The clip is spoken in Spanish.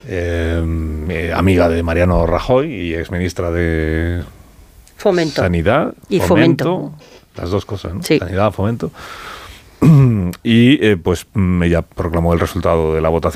amiga de Mariano Rajoy y exministra de Fomento. Sanidad y Fomento. Las dos cosas, ¿no? Sí. Sanidad, Fomento. Y pues ella proclamó el resultado de la votación.